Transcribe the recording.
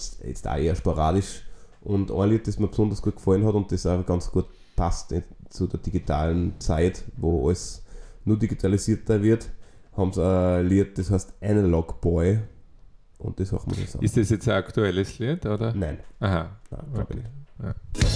jetzt auch eher sporadisch. Und ein Lied, das mir besonders gut gefallen hat und das auch ganz gut passt zu der digitalen Zeit, wo alles nur digitalisierter wird, haben sie ein Lied, das heißt Analog Boy. Und das auch mal so. Ist das jetzt ein aktuelles Lied, oder? Nein. Aha. Nein, glaube ich Okay. nicht. Ja.